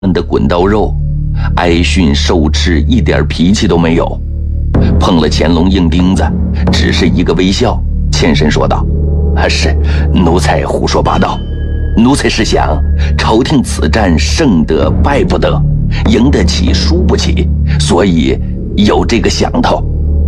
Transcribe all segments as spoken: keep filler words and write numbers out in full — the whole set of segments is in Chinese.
们的滚刀肉，挨训受斥，一点脾气都没有。碰了乾隆硬钉子，只是一个微笑，欠身说道：“啊，是奴才胡说八道。奴才是想，朝廷此战胜得败不得，赢得起输不起，所以有这个想头。”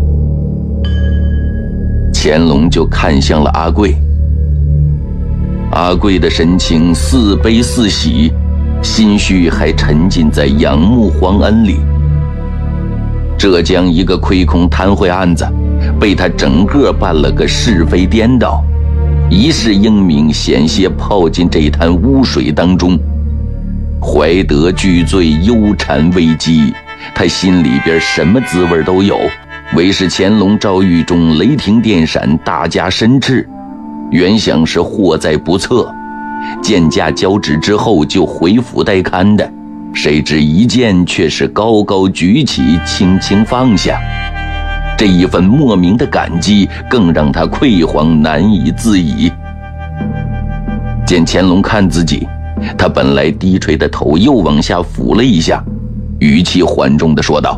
乾隆就看向了阿贵。阿贵的神情似悲似喜，心绪还沉浸在仰慕皇恩里。浙江一个亏空贪贿案子，被他整个办了个是非颠倒，一世英名险些泡进这滩污水当中。怀德俱罪，忧谗危机，他心里边什么滋味都有，唯是乾隆诏狱中雷霆电闪，大加申斥，原想是祸在不测，见驾交旨之后就回府待看的，谁知一见却是高高举起，轻轻放下。这一份莫名的感激更让他愧惶难以自已。见乾隆看自己，他本来低垂的头又往下俯了一下，语气缓重地说道：“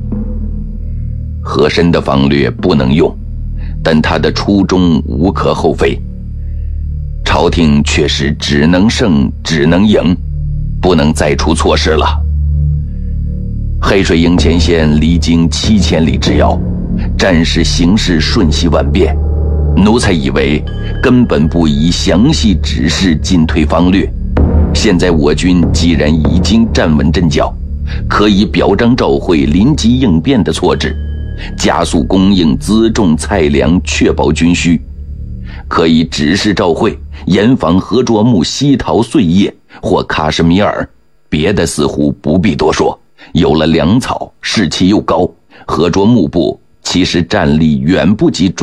和珅的方略不能用，但他的初衷无可厚非。朝廷确实只能胜只能赢，不能再出错事了。黑水营前线历经七千里之遥，战事形势瞬息万变，奴才以为根本不宜详细指示进退方略。现在我军既然已经站稳阵脚，可以表彰照会临机应变的措置，加速供应辎重菜粮，确保军需。可以指示照会严防合卓木西逃碎叶或喀什米尔，别的似乎不必多说。有了粮草，士气又高，合卓木部其实战力远不及